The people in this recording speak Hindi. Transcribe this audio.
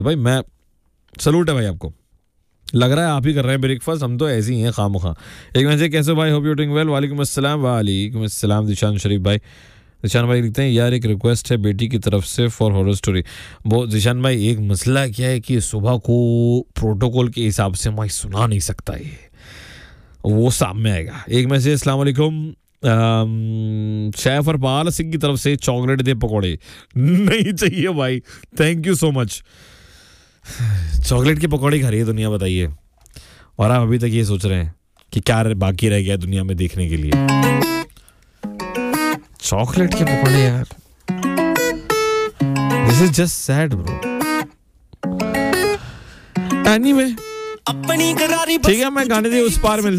भाई मैं सलूट है भाई आपको, लग रहा है आप ही कर रहे हैं ब्रेकफास्ट, हम तो ऐसे ही हैं खामखा। एक मैसेज, कैसे भाई, होप यू डूइंग वेल। वालेकुम अस्सलाम दिशान शरीफ भाई। दिशान भाई लिखते हैं, यार एक रिक्वेस्ट है बेटी की तरफ से फॉर हॉरर स्टोरी। वो दिशान भाई एक मसला क्या है कि सुबह को प्रोटोकॉल के हिसाब से मैं सुना नहीं सकता, ये वो सामने आएगा। एक मैसेज, अस्सलाम वालेकुम शेफ अरपाल सिंह की तरफ से चॉकलेट दे पकौड़े नहीं चाहिए भाई, thank you so much. Chocolate के पकौड़े खा रही है दुनिया, बताइए। और आप अभी तक ये सोच रहे हैं कि क्या बाकी रह गया दुनिया में देखने के लिए। चॉकलेट के पकौड़े यार, this is just sad bro. Anyway ठीक है, मैं गाने दे उस पार मिलता